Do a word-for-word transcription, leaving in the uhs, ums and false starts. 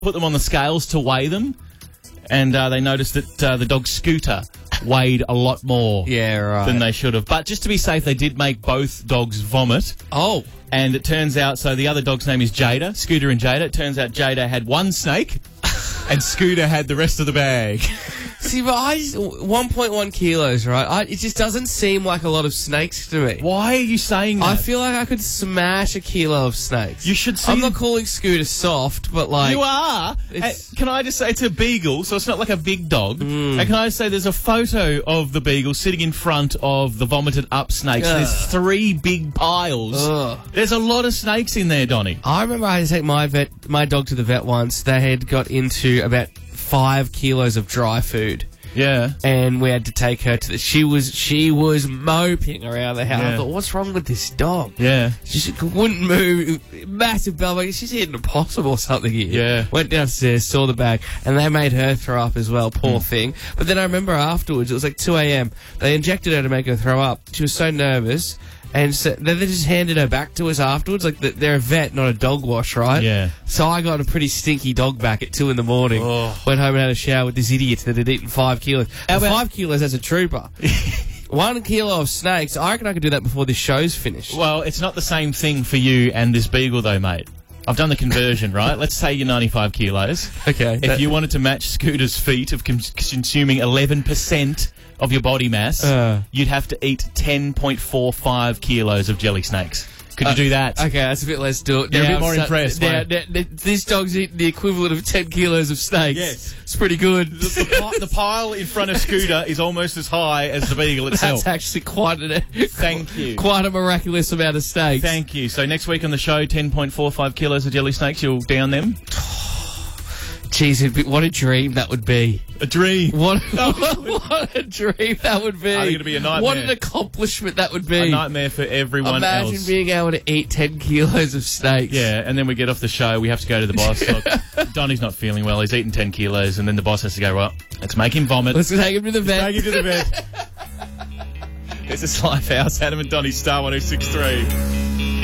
put them on the scales to weigh them, and uh, they noticed that uh, the dog Scooter weighed a lot more Yeah, right. than they should have. But just to be safe, they did make both dogs vomit. Oh. And it turns out, so the other dog's name is Jada, Scooter and Jada. It turns out Jada had one snake and Scooter had the rest of the bag. See, but I just, one point one kilos, right? I, it just doesn't seem like a lot of snakes to me. Why are you saying that? I feel like I could smash a kilo of snakes. You should see... I'm not calling Scooter soft, but like... You are. It's- Uh, can I just say it's a beagle, so it's not like a big dog. Mm. And can I just say there's a photo of the beagle sitting in front of the vomited up snakes. Ugh. There's three big piles. Ugh. There's a lot of snakes in there, Donnie. I remember I had to take my vet, my dog to the vet once. They had got into about five kilos of dry food. Yeah. And we had to take her to the... She was she was moping around the house. Yeah. I thought, what's wrong with this dog? Yeah. She just wouldn't move. Massive bell. Like, she's eating a possum or something here. Yeah. Went downstairs, saw the bag, and they made her throw up as well, poor Mm. thing. But then I remember afterwards, it was like two a.m. They injected her to make her throw up. She was so nervous. And so then they just handed her back to us afterwards. Like, they're a vet, not a dog wash, right? Yeah. So I got a pretty stinky dog back at two in the morning. Oh. Went home and had a shower with this idiot that had eaten five kilos. How And about- five kilos as a trooper. One kilo of snakes. I reckon I could do that before this show's finished. Well, it's not the same thing for you and this beagle, though, mate. I've done the conversion, right? Let's say you're ninety-five kilos. Okay. If you wanted to match Scooter's feat of cons- consuming eleven percent of your body mass, Uh. you'd have to eat ten point four five kilos of jelly snakes. Could you do that? Okay, that's a bit less do it. You're a Now bit more I'm impressed, Now, mate. now, now, this dog's eating the equivalent of ten kilos of snakes. Yes. It's pretty good. The, the, pi- the pile in front of Scooter is almost as high as the beagle itself. That's actually quite an... Thank you. Quite a miraculous amount of snakes. Thank you. So next week on the show, ten point four five kilos of jelly snakes. You'll down them. Jeez, it'd be- what a dream that would be. A dream. What, what a dream that would be. I think it'd be a nightmare. What an accomplishment that would be. A nightmare for everyone Imagine else. being able to eat ten kilos of snakes. Yeah, and then we get off the show, we have to go to the boss. Look, Donnie's not feeling well, he's eating ten kilos, and then the boss has to go, well, let's make him vomit. Let's take him to the vet. Take him to the vet. This is Lifehouse, Adam and Donnie, Star one oh six point three.